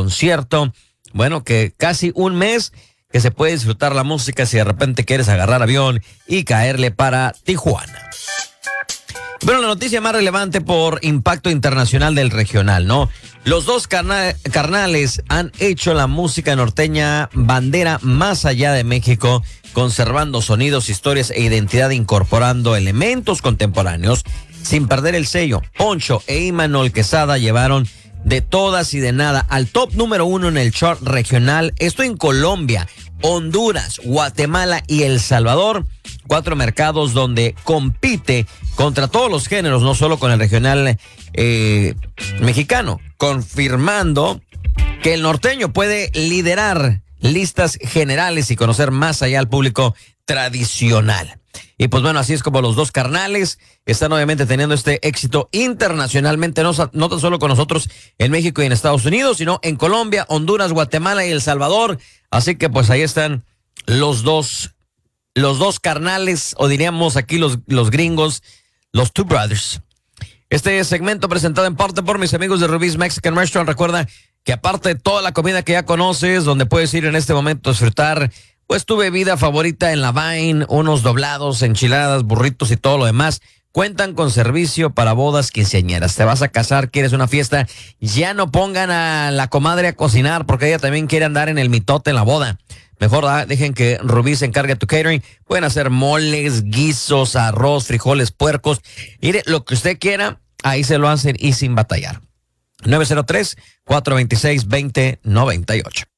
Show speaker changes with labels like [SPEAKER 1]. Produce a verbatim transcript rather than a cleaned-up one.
[SPEAKER 1] concierto. Bueno, que casi un mes que se puede disfrutar la música si de repente quieres agarrar avión y caerle para Tijuana. Bueno, la noticia más relevante por impacto internacional del regional, ¿no? Los dos carna- carnales han hecho la música norteña bandera más allá de México, conservando sonidos, historias e identidad, incorporando elementos contemporáneos sin perder el sello. Poncho e Imanol Quesada llevaron de todas y de nada al top número uno en el chart regional. Esto en Colombia, Honduras, Guatemala y El Salvador. Cuatro mercados donde compite contra todos los géneros, no solo con el regional eh, mexicano, confirmando que el norteño puede liderar listas generales y conocer más allá al público tradicional. Y pues bueno, así es como los dos carnales están obviamente teniendo este éxito internacionalmente, no, no tan solo con nosotros en México y en Estados Unidos, sino en Colombia, Honduras, Guatemala y El Salvador. Así que pues ahí están los dos, los dos carnales, o diríamos aquí los, los gringos, los Two Brothers. Este segmento presentado en parte por mis amigos de Rubí's Mexican Restaurant. Recuerda que aparte de toda la comida que ya conoces, donde puedes ir en este momento a disfrutar pues tu bebida favorita en la Vine, unos doblados, enchiladas, burritos y todo lo demás, cuentan con servicio para bodas, quinceañeras. Te vas a casar, quieres una fiesta, ya no pongan a la comadre a cocinar porque ella también quiere andar en el mitote en la boda. Mejor ah, dejen que Rubí se encargue de tu catering. Pueden hacer moles, guisos, arroz, frijoles, puercos. Mire, lo que usted quiera, ahí se lo hacen y sin batallar. nueve cero tres, cuatro dos seis, dos cero nueve ocho.